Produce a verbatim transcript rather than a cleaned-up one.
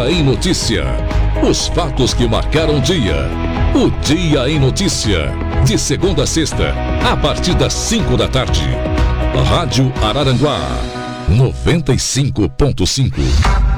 Dia em Notícia. Os fatos que marcaram o dia. O Dia em Notícia. De segunda a sexta, a partir das cinco da tarde. Rádio Araranguá noventa e cinco ponto cinco.